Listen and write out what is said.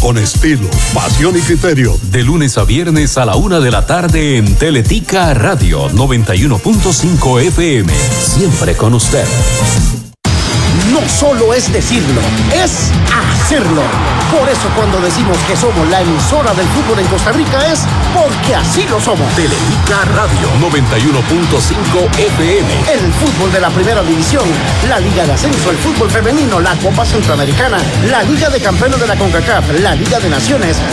con estilo, pasión y criterio. De lunes a viernes a la 1:00 p.m. en Teletica Radio 91.5 FM. Siempre con usted. No solo es decirlo, es hacerlo. Por eso cuando decimos que somos la emisora del fútbol en Costa Rica es porque así lo somos. Teletica Radio 91.5 FM. El fútbol de la primera división, la Liga de Ascenso, el fútbol femenino, la Copa Centroamericana, la Liga de Campeones de la CONCACAF, la Liga de Naciones,